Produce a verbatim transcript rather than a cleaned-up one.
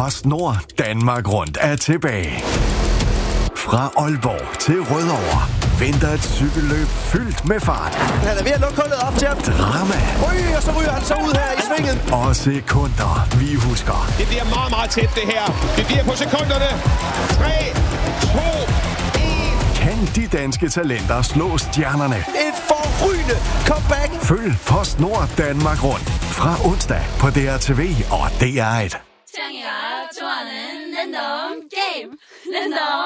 PostNord Danmark Rundt er tilbage. Fra Aalborg til Rødovre venter et cykelløb fyldt med fart. Han er ved at lukke hullet op til ham. Drama. Ryg, og så ryger han så ud her i svinget. Og sekunder, vi husker. Det bliver meget, meget tæt, det her. Det bliver på sekunderne. tre, to, et. Kan de danske talenter slå stjernerne? Et forrygende comeback. Følg PostNord Danmark Rundt fra onsdag på D R T V og D R et. 창이가 좋아하는 랜덤 게임 랜덤